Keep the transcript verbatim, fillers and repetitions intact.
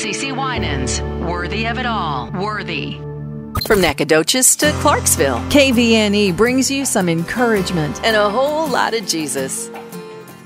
CeCe Winans, worthy of it all. Worthy. From Nacogdoches to Clarksville, K V N E brings you some encouragement and a whole lot of Jesus.